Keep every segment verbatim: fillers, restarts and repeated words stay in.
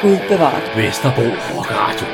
Gud bevaret. Vesterbro Rock Radio.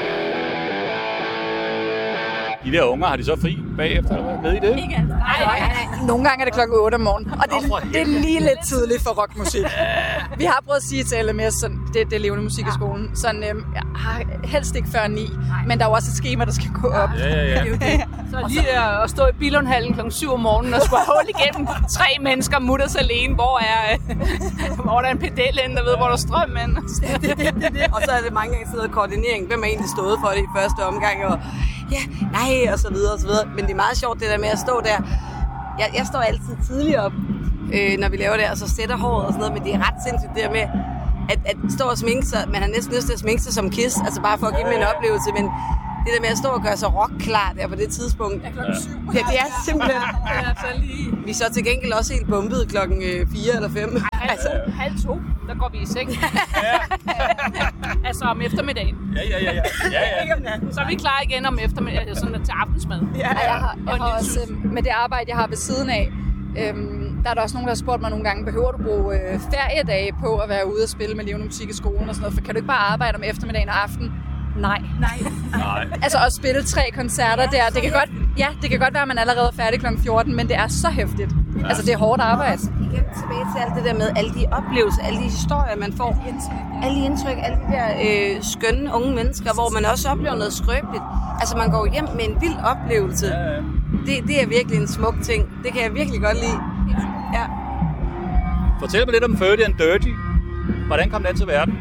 De der unger, har de så fri bagefter, eller hvad? Ved I det? Ikke altid. Nej, nej, nej. Nogle gange er det klokken otte om morgenen, og det, Nå, for er, det er lige lidt tidligt for rockmusik. Vi har prøvet at sige til L M S, sådan, det, det er levende musik i skolen, sådan, øhm, jeg har helst ikke før ni, men der er jo også et schema, der skal gå op. Ja, ja, ja. Så lige der at stå i Billundhallen klokken syv om morgenen og skulle hul igennem tre mennesker mutters alene. Hvor er, hvor er der en pedel inde, der ved, hvor der er strøm ind. det, det, det, det. Og så er det mange gange sådan noget koordinering. Hvem er egentlig stået for det i første omgang? Og ja, nej, og så videre, og så videre. Men det er meget sjovt, det der med at stå der. Jeg, jeg står altid tidligt op, øh, når vi laver det, og så sætter håret og sådan noget. Men det er ret sindssygt det der med at, at stå og sminke sig. Man har næsten lyst til at sminke sig som Kiss, altså bare for at give mig en oplevelse. Men det der med at stå og gøre sig rockklar der på det tidspunkt. Ja, klokken syv. Ja, det er simpelthen. lige. Vi er så til gengæld også helt bumpet klokken fire eller fem. Halv, altså. halv to, der går vi i seng. Altså om eftermiddagen. Ja, ja, ja. ja. ja, ja. Så er vi klar igen om eftermiddagen, sådan til aftensmad. Ja, jeg har, jeg har også, øh, med det arbejde, jeg har ved siden af, øhm, der er der også nogen, der har spurgt mig nogle gange, behøver du bruge øh, feriedage på at være ude og spille med levende musik i skolen og sådan noget, for kan du ikke bare arbejde om eftermiddagen og aften? Nej. Nej. Nej. Altså at spille tre koncerter der, det kan godt, ja, det kan godt være, at man allerede er færdig klokken fjorten, men det er så hæftigt. Ja. Altså det er hårdt arbejde. Igen tilbage til alt det der med alle de oplevelser, alle de historier, man får. Alle de indtryk, alle de der øh, skønne unge mennesker, hvor man også oplever noget skrøbeligt. Altså man går hjem med en vild oplevelse. Ja, ja. Det, det er virkelig en smuk ting. Det kan jeg virkelig godt lide. Ja. Fortæl mig lidt om thirty and Dirty. Hvordan kom den til verden?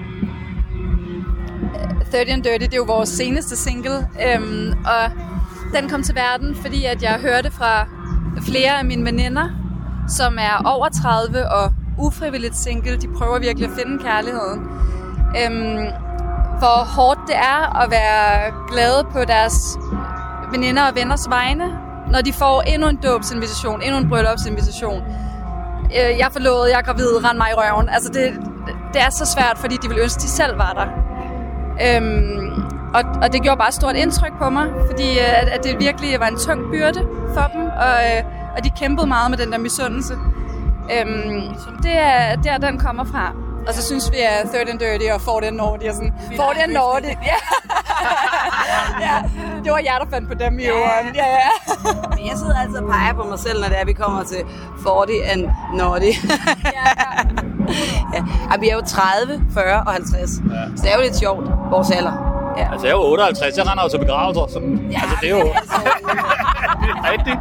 thirty and Dirty, det er jo vores seneste single, øhm, og den kom til verden, fordi at jeg hørte fra flere af mine veninder, som er over tredive og ufrivilligt single. De prøver virkelig at finde kærligheden. Øhm, hvor hårdt det er at være glade på deres veninder og venners vegne, når de får endnu en dåbsinvitation, endnu en bryllupsinvitation. Øh, jeg er forlovet, jeg er gravid, rend mig i røven. Altså det, det er så svært, fordi de ville ønske, de selv var der. Øhm, og, og det gjorde bare stort indtryk på mig, fordi at, at det virkelig var en tung byrde for dem, og, og de kæmpede meget med den der misundelse. Øhm, det er der, den kommer fra. Og så synes vi, at thirty and Dirty og forty and Naughty og sådan. forty and Naughty, ja. Ja. Det var jeg, der fandt på dem i øvrigt. Ja, ja. Men jeg sidder altid og peger på mig selv, når det er, vi kommer til forty and Naughty. Ja, ja. Ja. Og vi er jo tredive, fyrre og halvtreds. Ja. Så det er jo lidt sjovt, vores alder. Ja. Altså jeg er jo otteoghalvtreds, jeg render jo til begravelser. Som, ja, altså det er jo rigtigt.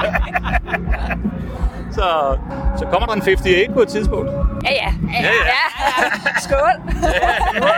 Så, så kommer der en femoghalvfems på et tidspunkt. Ja, ja. Ja, ja. Ja. Skål. Ja.